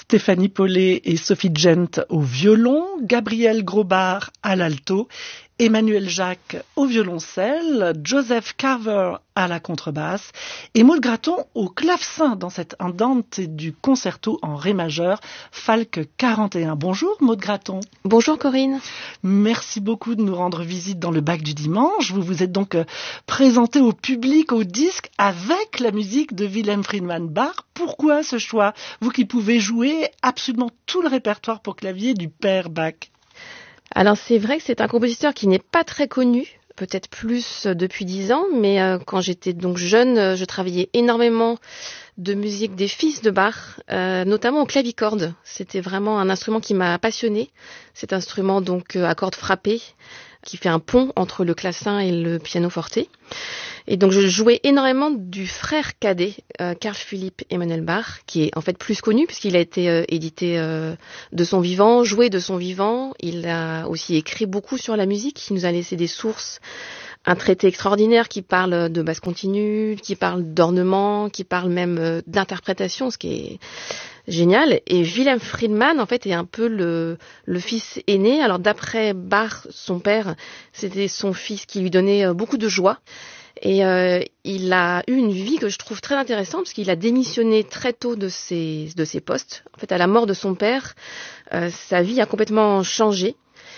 Stéphanie Paulet et Sophie Gent au violon, Gabriel Grobart à l'alto, Emmanuel Jacques au violoncelle, Joseph Carver à la contrebasse et Maude Gratton au clavecin dans cet andante du concerto en ré majeur Falk 41. Bonjour Maude Gratton. Bonjour Corinne. Merci beaucoup de nous rendre visite dans le bac du dimanche. Vous vous êtes donc présentée au public au disque avec la musique de Wilhelm Friedman Bach. Pourquoi ce choix? Vous qui pouvez jouer absolument tout le répertoire pour clavier du père Bach. Alors c'est vrai que c'est un compositeur qui n'est pas très connu, peut-être plus depuis 10 ans, mais quand j'étais donc jeune, je travaillais énormément de musique des fils de Bach, notamment au clavicorde. C'était vraiment un instrument qui m'a passionnée. Cet instrument donc à cordes frappées, qui fait un pont entre le clavecin et le pianoforte. Et donc je jouais énormément du frère cadet, Carl Philipp Emanuel Bach, qui est en fait plus connu puisqu'il a été édité de son vivant, joué de son vivant. Il a aussi écrit beaucoup sur la musique, il nous a laissé des sources, un traité extraordinaire qui parle de basse continue, qui parle d'ornement, qui parle même d'interprétation, ce qui est génial. Et Wilhelm Friedman, en fait, est un peu le fils aîné. Alors d'après Bach, son père, c'était son fils qui lui donnait beaucoup de joie. Et il a eu une vie que je trouve très intéressante parce qu'il a démissionné très tôt de ses postes. En fait, à la mort de son père, sa vie a complètement changé.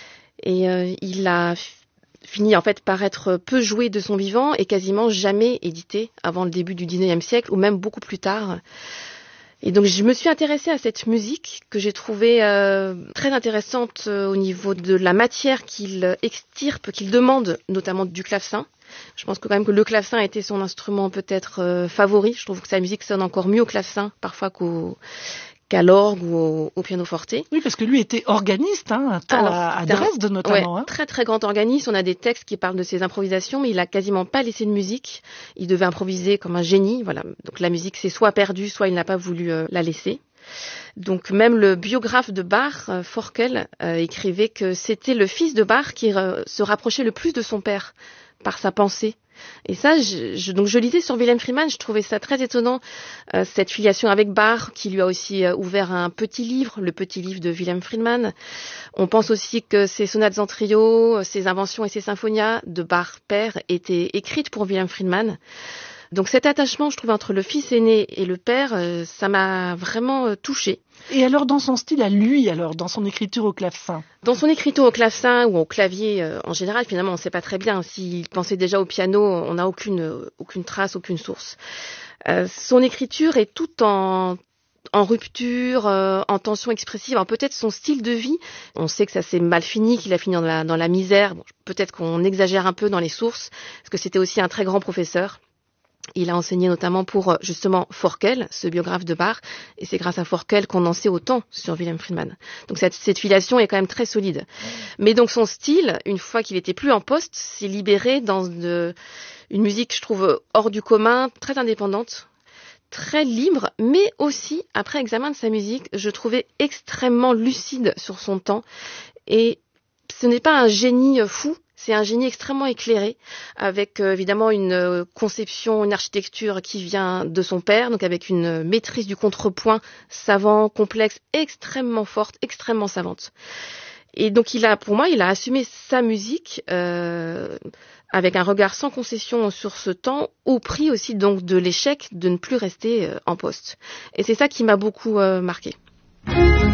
Et il a fini en fait par être peu joué de son vivant et quasiment jamais édité avant le début du 19e siècle ou même beaucoup plus tard. Et donc je me suis intéressée à cette musique que j'ai trouvée très intéressante au niveau de la matière qu'il extirpe, qu'il demande, notamment du clavecin. Je pense que quand même que le clavecin était son instrument peut-être favori. Je trouve que sa musique sonne encore mieux au clavecin parfois qu'à l'orgue ou au pianoforte. Oui, parce que lui était organiste, un temps à Dresde notamment. Ouais, très très grand organiste. On a des textes qui parlent de ses improvisations, mais il a quasiment pas laissé de musique. Il devait improviser comme un génie. Voilà. Donc la musique s'est soit perdue, soit il n'a pas voulu la laisser. Donc même le biographe de Bach, Forkel, écrivait que c'était le fils de Bach qui se rapprochait le plus de son père par sa pensée. Et ça, donc je lisais sur Wilhelm Friedman, je trouvais ça très étonnant, cette filiation avec Bach, qui lui a aussi ouvert un petit livre, le petit livre de Wilhelm Friedman. On pense aussi que ses sonates en trio, ses inventions et ses symphonias de Bach père étaient écrites pour Wilhelm Friedman. Donc cet attachement, je trouve, entre le fils aîné et le père, ça m'a vraiment touchée. Et alors dans son style à lui, dans son écriture au clavecin? Dans son écriture au clavecin ou au clavier en général, finalement, on ne sait pas très bien. S'il pensait déjà au piano, on n'a aucune trace, aucune source. Son écriture est toute en rupture, en tension expressive. Alors peut-être son style de vie, on sait que ça s'est mal fini, qu'il a fini dans la misère. Bon, peut-être qu'on exagère un peu dans les sources, parce que c'était aussi un très grand professeur. Il a enseigné notamment pour justement Forkel, ce biographe de Bach, et c'est grâce à Forkel qu'on en sait autant sur Wilhelm Friedman. Donc cette filiation est quand même très solide. Mais donc son style, une fois qu'il était plus en poste, s'est libéré dans une musique, je trouve, hors du commun, très indépendante, très libre, mais aussi, après examen de sa musique, je trouvais extrêmement lucide sur son temps. Et ce n'est pas un génie fou, c'est un génie extrêmement éclairé, avec évidemment une conception, une architecture qui vient de son père, donc avec une maîtrise du contrepoint savant, complexe, extrêmement forte, extrêmement savante. Et donc pour moi, il a assumé sa musique avec un regard sans concession sur ce temps, au prix aussi donc de l'échec de ne plus rester en poste. Et c'est ça qui m'a beaucoup marqué.